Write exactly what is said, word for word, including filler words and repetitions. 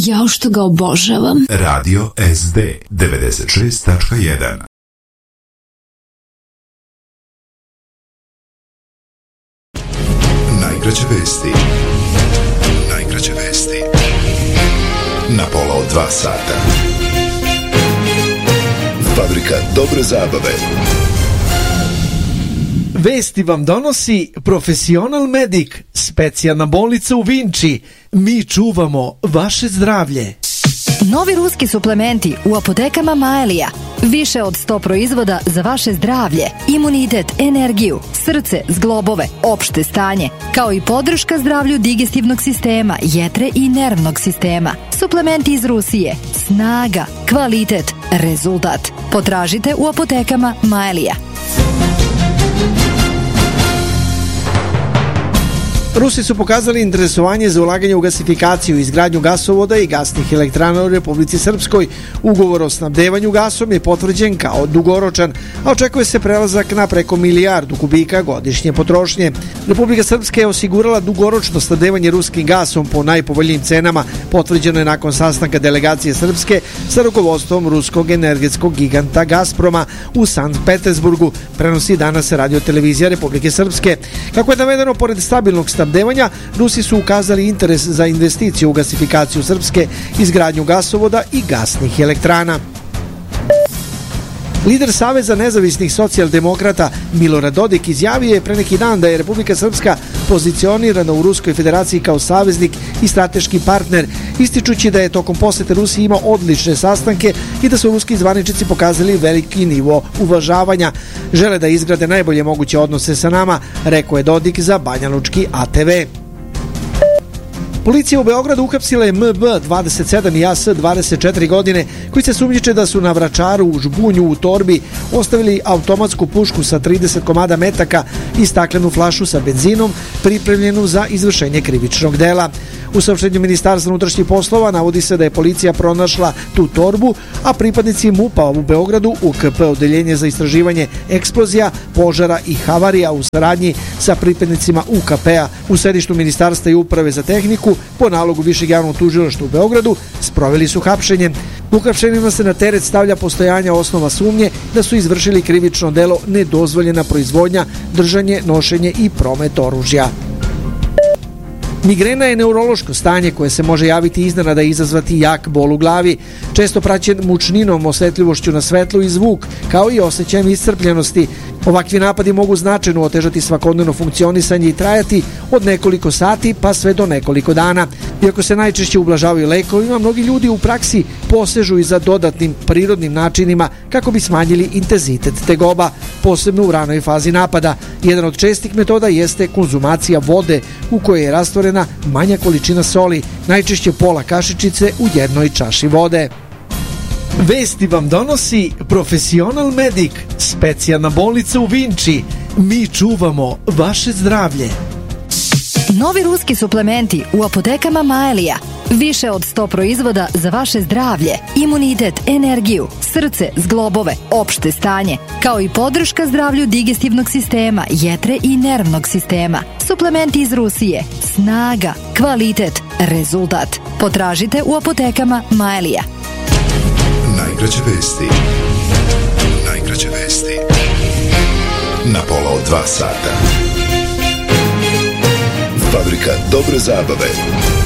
Jao što ga obožavam. Radio S D devedeset šest tačka jedan. Najkraće vesti. Najkraće vesti. Na pola od dva sata. Fabrika dobre zabave. Vesti vam donosi Profesional Medic, specijalna bolnica u Vinči. Mi čuvamo vaše zdravlje. Novi ruski suplementi u apotekama Maelija. Više od sto proizvoda za vaše zdravlje, imunitet, energiju, srce, zglobove, opšte stanje, kao i podrška zdravlju digestivnog sistema, jetre i nervnog sistema. Suplementi iz Rusije. Snaga, kvalitet, rezultat. Potražite u apotekama Maelija. Rusi su pokazali interesovanje za ulaganje u gasifikaciju, izgradnju gasovoda i gasnih elektrana u Republici Srpskoj. Ugovor o snabdevanju gasom je potvrđen kao dugoročan, a očekuje se prelazak na preko milijardu kubika godišnje potrošnje. Republika Srpska je osigurala dugoročno snabdevanje ruskim gasom po najpovoljnijim cenama, potvrđeno je nakon sastanka delegacije Srpske sa rukovodstvom ruskog energetskog giganta Gazproma u Sankt Petersburgu, prenosi danas Radio-televizija Republike Srpske. Kako je navedeno, pored stabilnog snabdevanja, Rusi su ukazali interes za investiciju u gasifikaciju Srpske, izgradnju gasovoda i gasnih elektrana. Lider Saveza nezavisnih socijaldemokrata Milorad Dodik izjavio je pre neki dan da je Republika Srpska pozicionirana u Ruskoj federaciji kao saveznik i strateški partner, ističući da je tokom posete Rusiji imao odlične sastanke i da su ruski zvaničnici pokazali veliki nivo uvažavanja. Žele da izgrade najbolje moguće odnose sa nama, rekao je Dodik za banjalučki A T V. Policija u Beogradu uhapsila je M B dvadeset sedam i A S dvadeset četiri godine, koji se sumnjiče da su na Vračaru u žbunju u torbi ostavili automatsku pušku sa trideset komada metaka i staklenu flašu sa benzinom pripremljenu za izvršenje krivičnog dela. U saopštenju Ministarstva unutrašnjih poslova navodi se da je policija pronašla tu torbu, a pripadnici M U P-a u Beogradu U K P odeljenje za istraživanje eksplozija, požara i havarija u saradnji sa pripadnicima U K P-a u sedištu Ministarstva i Uprave za tehniku po nalogu Višeg javnog tužilaštva u Beogradu sproveli su hapšenje. Uhapšenima se na teret stavlja postojanja osnova sumnje da su izvršili krivično delo nedozvoljena proizvodnja, držanje, nošenje i promet oružja. Migrena je neurološko stanje koje se može javiti iznenada i izazvati jak bol u glavi, često praćen mučninom, osetljivošću na svetlo i zvuk, kao i osjećajem iscrpljenosti. Ovakvi napadi mogu značajno otežati svakodnevno funkcionisanje i trajati od nekoliko sati pa sve do nekoliko dana. Iako se najčešće ublažavaju lekovima, mnogi ljudi u praksi posežu i za dodatnim prirodnim načinima kako bi smanjili intenzitet tegoba, posebno u ranoj fazi napada. Jedan od čestih metoda jeste konzumacija vode u kojoj je rastvorena manja količina soli, najčešće pola kašičice u jednoj čaši vode. Vesti vam donosi Profesional Medic, specijalna bolnica u Vinči. Mi čuvamo vaše zdravlje. Novi ruski suplementi u apotekama Maelija. Više od sto proizvoda za vaše zdravlje, imunitet, energiju, srce, zglobove, opšte stanje, kao i podrška zdravlju digestivnog sistema, jetre i nervnog sistema. Suplementi iz Rusije. Snaga, kvalitet, rezultat. Potražite u apotekama Maelija. Najkraće vesti. Najkraće vesti. Na pola od dva sata. Fabrika dobre zabave.